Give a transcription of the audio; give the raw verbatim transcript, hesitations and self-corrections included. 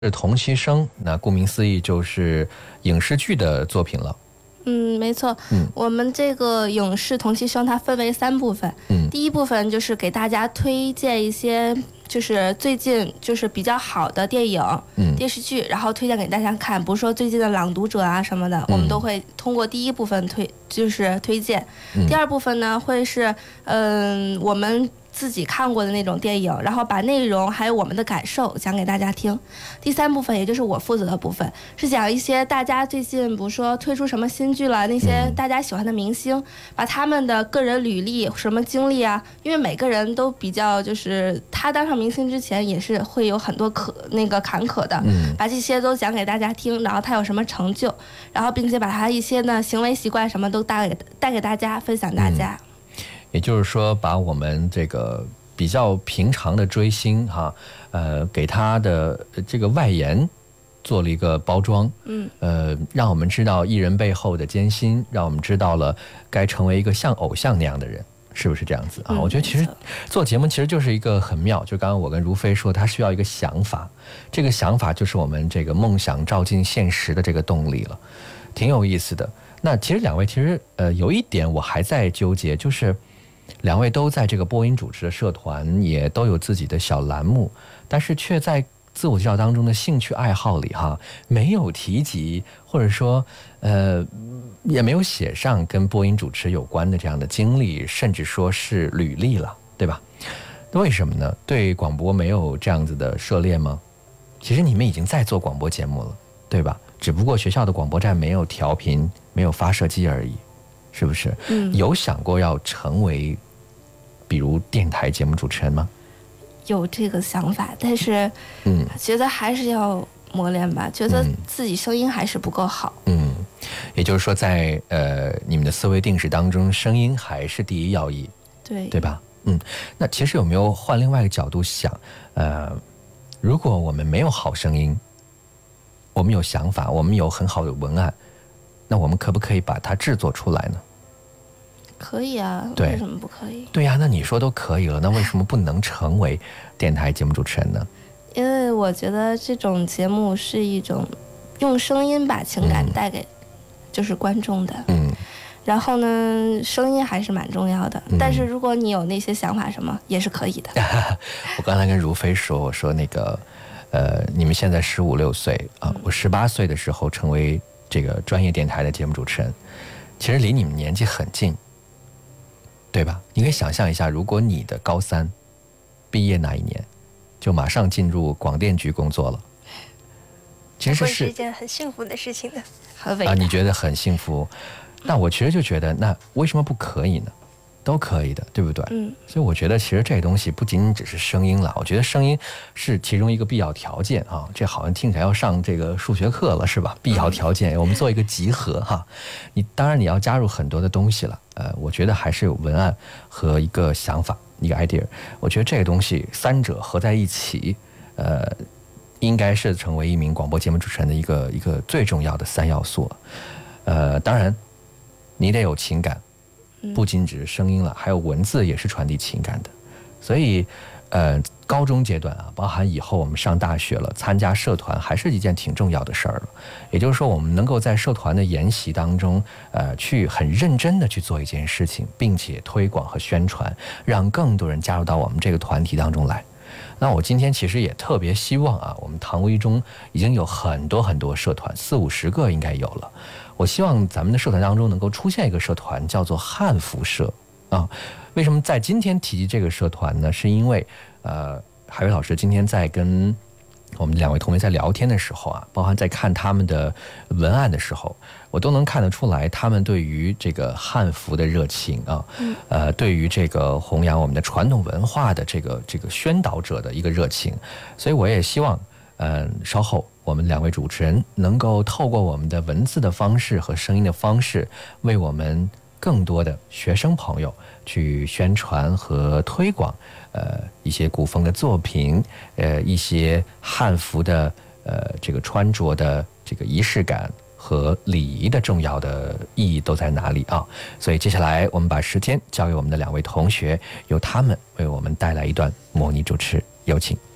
是同期声，那顾名思义就是影视剧的作品了。 嗯，没错。 嗯， 我们这个影视同期声它分为三部分。 嗯， 第一部分就是给大家推荐一些就是最近就是比较好的电影、 嗯、 电视剧，然后推荐给大家看。比如说最近的《朗读者》啊什么的，嗯、我们都会通过第一部分推就是推荐。 嗯、 第二部分呢会是嗯、呃、我们自己看过的那种电影，然后把内容还有我们的感受讲给大家听。第三部分也就是我负责的部分，是讲一些大家最近比如说推出什么新剧了，那些大家喜欢的明星，把他们的个人履历什么经历啊，因为每个人都比较就是他当上明星之前也是会有很多可那个坎坷的， 嗯， 把这些都讲给大家听，然后他有什么成就，然后并且把他一些呢行为习惯什么都带给带给大家分享大家。 嗯，也就是说，把我们这个比较平常的追星哈，呃，给他的这个外延做了一个包装， 嗯， 呃，让我们知道艺人背后的艰辛，让我们知道了该成为一个像偶像那样的人，是不是这样子啊？ 嗯， 我觉得其实做节目其实就是一个很妙，就刚刚我跟如飞说，他需要一个想法，这个想法就是我们这个梦想照进现实的这个动力了，挺有意思的。那其实两位其实呃有一点我还在纠结，就是两位都在这个播音主持的社团，也都有自己的小栏目，但是却在自我介绍当中的兴趣爱好里哈，没有提及，或者说呃也没有写上跟播音主持有关的这样的经历，甚至说是履历了，对吧？为什么呢？对广播没有这样子的涉猎吗？其实你们已经在做广播节目了，对吧？只不过学校的广播站没有调频，没有发射机而已，是不是？ 嗯， 有想过要成为比如电台节目主持人吗？ 有这个想法，但是嗯， 觉得还是要磨练吧，觉得自己声音还是不够好。 嗯，也就是说在呃你们的思维定式当中，声音还是第一要义， 对对吧？嗯，那其实有没有换另外一个角度想，呃，如果我们没有好声音，我们有想法，我们有很好的文案，那我们可不可以把它制作出来呢？ 可以啊，为什么不可以？ 对呀、啊，那你说都可以了，那为什么不能成为电台节目主持人呢？ 因为我觉得这种节目是一种用声音把情感带给就是观众的， 嗯， 然后呢，声音还是蛮重要的。 嗯、 但是如果你有那些想法什么，也是可以的。 我刚才跟如飞说，我说那个，呃，你们现在十五六岁啊，我十八岁的时候成为这个专业电台的节目主持人，其实离你们年纪很近。对吧？你可以想象一下，如果你的高三毕业那一年，就马上进入广电局工作了，其实 是, 是一件很幸福的事情的， 很伟大啊，你觉得很幸福？那我其实就觉得，那为什么不可以呢？都可以的，对不对？ 嗯， 所以我觉得，其实这东西不仅仅只是声音了，我觉得声音是其中一个必要条件啊。这好像听起来要上这个数学课了，是吧？必要条件，我们做一个集合哈。你当然你要加入很多的东西了，呃，我觉得还是有文案和一个想法，一个 idea。我觉得这个东西三者合在一起，呃，应该是成为一名广播节目主持人的一个一个最重要的三要素了。呃，当然你得有情感。不仅只是声音了，还有文字也是传递情感的，所以，呃，高中阶段啊，包含以后我们上大学了，参加社团还是一件挺重要的事儿了。也就是说，我们能够在社团的研习当中，呃，去很认真的去做一件事情，并且推广和宣传，让更多人加入到我们这个团体当中来。那我今天其实也特别希望啊，我们唐微中已经有很多很多社团，四五十个应该有了。我希望咱们的社团当中能够出现一个社团，叫做汉服社啊。为什么在今天提及这个社团呢？是因为呃，海威老师今天在跟我们两位同学在聊天的时候啊，包含在看他们的文案的时候，我都能看得出来他们对于这个汉服的热情啊，呃，对于这个弘扬我们的传统文化的这个这个宣导者的一个热情。所以我也希望，嗯、呃，稍后我们两位主持人能够透过我们的文字的方式和声音的方式，为我们更多的学生朋友去宣传和推广，呃，一些古风的作品，呃，一些汉服的呃这个穿着的这个仪式感和礼仪的重要的意义都在哪里啊？所以接下来我们把时间交给我们的两位同学，由他们为我们带来一段模拟主持，有请。